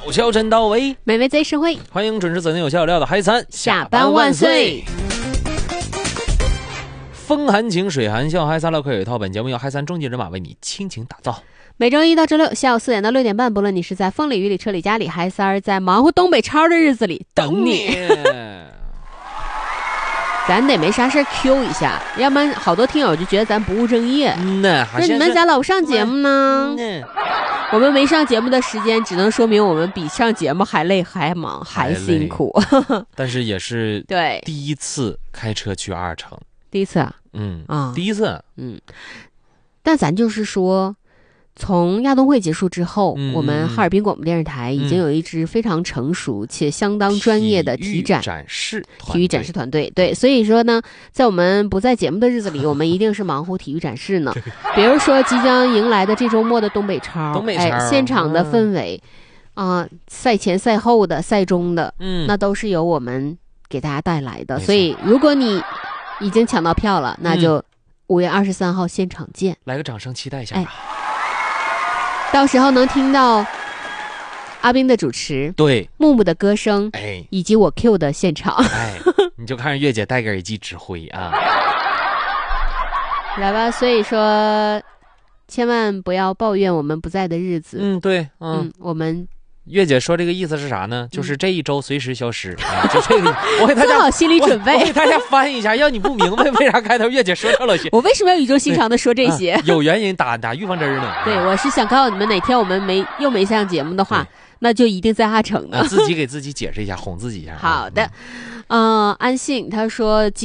有效真到位， 美味贼实惠， 欢迎准时走进有效有料的嗨餐， 下班万岁！ 风寒情水寒笑，嗨餐唠嗑有一套，本节目由嗨餐终极人马为你倾情打造。 每周一到周六下午4点到6点半，不论你是在风里雨里车里家里，嗨三儿在忙活东北超的日子里等你。咱得没啥事 Q 一下，要不然好多听友就觉得咱不务正业。说你们咋老不上节目呢？我们没上节目的时间，只能说明我们比上节目还累、还忙、还辛苦。 但是也是对第一次开车去2城， 第一次啊， 第一次， 但咱就是说。从亚冬会结束之后，我们哈尔滨广播电视台已经有一支非常成熟且相当专业的体育展示团队。对，所以说呢，在我们不在节目的日子里，我们一定是忙乎体育展示呢。比如说即将迎来的这周末的东北超，现场的氛围赛前赛后的赛中的，那都是由我们给大家带来的。所以如果你已经抢到票了，那就5月23号现场见， 来个掌声期待一下吧。 到时候能听到阿斌的主持， 对， 木木的歌声，以及我 Q 的现场， 你就看着月姐戴个耳机指挥啊， 来吧。所以说，千万不要抱怨我们不在的日子。 对， 我们月姐说这个意思是啥呢？就是这一周随时消失，就这个，我给大家做好心理准备， 我给大家翻译一下，要你不明白为啥开头月姐说这了些， 我为什么要语重心长的说这些？ 有原因，打预防针呢。 对，我是想告诉你们，哪天我们没上节目的话，那就一定在阿城的。 自己给自己解释一下，哄自己一下。 好的，安信他说